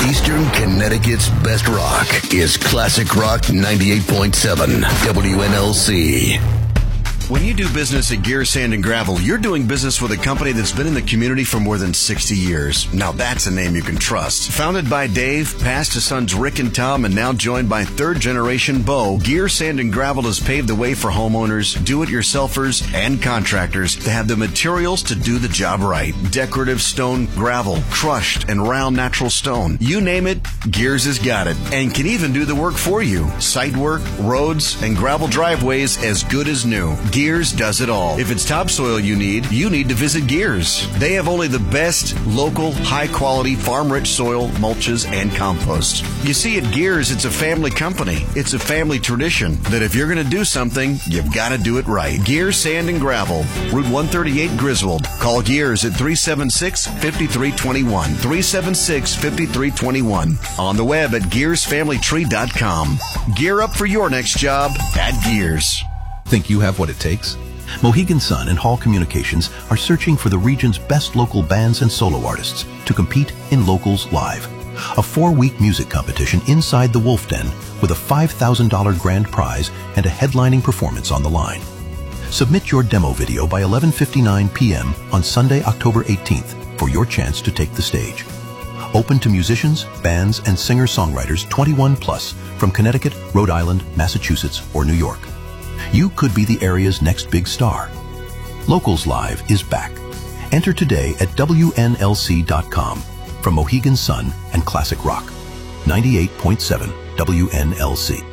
Eastern Connecticut's best rock is Classic Rock 98.7 WNLC. When you do business at Gear Sand and Gravel, you're doing business with a company that's been in the community for more than 60 years. Now that's a name you can trust. Founded by Dave, passed to sons Rick and Tom, and now joined by third generation Bo, Gear Sand and Gravel has paved the way for homeowners, do-it-yourselfers, and contractors to have the materials to do the job right. Decorative stone, gravel, crushed and round natural stone. You name it, Gears has got it, and can even do the work for you. Site work, roads, and gravel driveways as good as new. Gears does it all. If it's topsoil you need to visit Gears. They have only the best local, high-quality, farm-rich soil, mulches, and compost. You see, at Gears, it's a family company. It's a family tradition that if you're going to do something, you've got to do it right. Gears Sand and Gravel, Route 138, Griswold. Call Gears at 376-5321. 376-5321. On the web at gearsfamilytree.com. Gear up for your next job at Gears. Think you have what it takes? Mohegan Sun and Hall Communications are searching for the region's best local bands and solo artists to compete in Locals Live, a 4-week music competition inside the Wolf Den with a $5,000 grand prize and a headlining performance on the line. Submit your demo video by 11:59 p.m. on Sunday, October 18th for your chance to take the stage. Open to musicians, bands, and singer-songwriters 21 plus from Connecticut, Rhode Island, Massachusetts, or New York. You could be the area's next big star. Locals Live is back. Enter today at WNLC.com from Mohegan Sun and Classic Rock. 98.7 WNLC.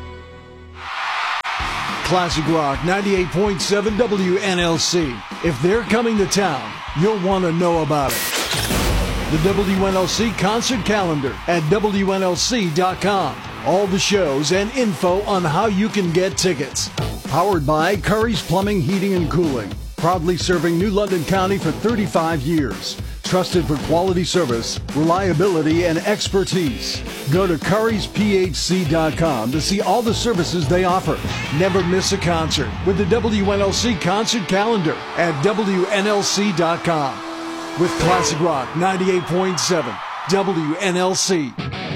Classic Rock 98.7 WNLC. If they're coming to town, you'll want to know about it. The WNLC concert calendar at WNLC.com. All the shows and info on how you can get tickets. Powered by Curry's Plumbing, Heating, and Cooling. Proudly serving New London County for 35 years. Trusted for quality service, reliability, and expertise. Go to currysphc.com to see all the services they offer. Never miss a concert with the WNLC concert calendar at WNLC.com. With Classic Rock 98.7 WNLC.